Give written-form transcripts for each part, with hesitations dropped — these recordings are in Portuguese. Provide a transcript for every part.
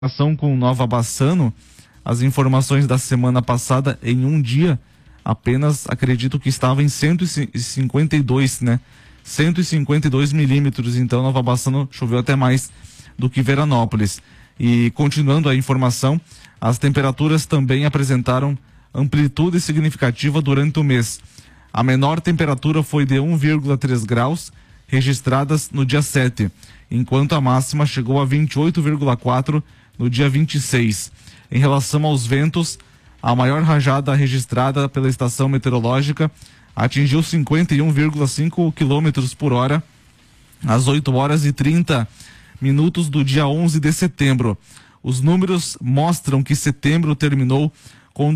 Ação com Nova Bassano, as informações da semana passada, em um dia, apenas acredito que estava em 152, né? 152 milímetros, então Nova Bassano choveu até mais do que Veranópolis. E continuando a informação, as temperaturas também apresentaram amplitude significativa durante o mês. A menor temperatura foi de 1,3 graus, registradas no dia 7, enquanto a máxima chegou a 28,4 no dia 26. Em relação aos ventos, a maior rajada registrada pela estação meteorológica atingiu 51,5 km por hora às 8 horas e 30 minutos do dia 11 de setembro. Os números mostram que setembro terminou com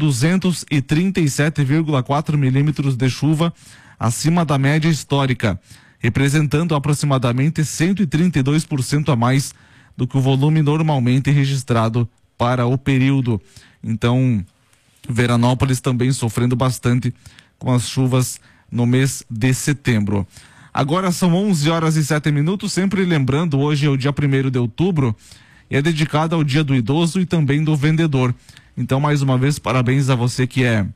237,4 milímetros de chuva acima da média histórica, representando aproximadamente 132% a mais do que o volume normalmente registrado para o período. Então, Veranópolis também sofrendo bastante com as chuvas no mês de setembro. Agora são 11 horas e 7 minutos, sempre lembrando, hoje é o dia 1º de outubro, e é dedicado ao Dia do Idoso e também do Vendedor. Então, mais uma vez, parabéns a você que é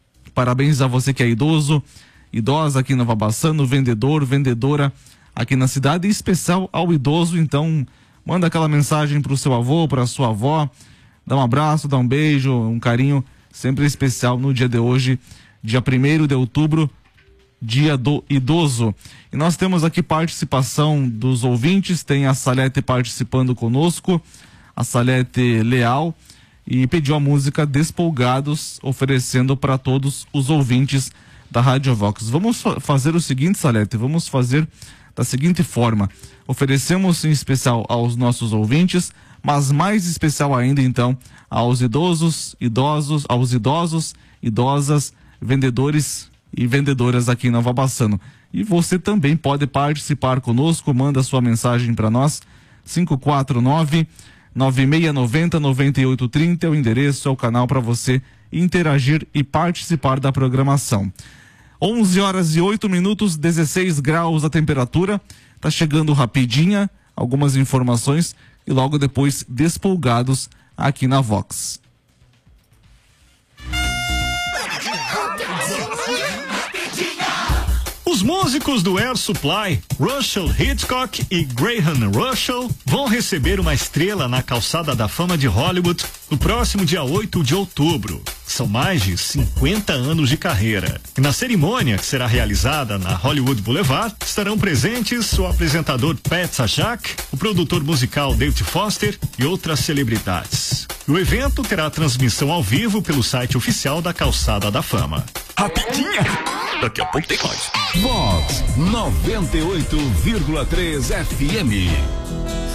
idoso, idosa aqui em Nova Bassano, vendedor, vendedora aqui na cidade, em especial ao idoso. Então, manda aquela mensagem para o seu avô, para a sua avó, dá um abraço, dá um beijo, um carinho sempre especial no dia de hoje, dia 1º de outubro, Dia do Idoso. E nós temos aqui participação dos ouvintes, tem a Salete participando conosco, a Salete Leal, e pediu a música Despolgados, oferecendo para todos os ouvintes da Rádio Vox. Vamos fazer o seguinte, Salete, vamos fazer da seguinte forma: oferecemos em especial aos nossos ouvintes, mas mais especial ainda então aos idosas, vendedores e vendedoras aqui em Nova Bassano. E você também pode participar conosco, manda sua mensagem para nós, 549-9690-9830 é o endereço, é o canal para você interagir e participar da programação. 11 horas e 8 minutos, 16 graus a temperatura, tá chegando rapidinha, algumas informações e logo depois Despolgados aqui na Vox. Os músicos do Air Supply, Russell Hitchcock e Graham Russell, vão receber uma estrela na Calçada da Fama de Hollywood no próximo dia 8 de outubro. São mais de 50 anos de carreira. E na cerimônia, que será realizada na Hollywood Boulevard, estarão presentes o apresentador Pat Sajak, o produtor musical David Foster e outras celebridades. O evento terá transmissão ao vivo pelo site oficial da Calçada da Fama. Rapidinha! Daqui a pouco tem mais. Vox 98,3 FM.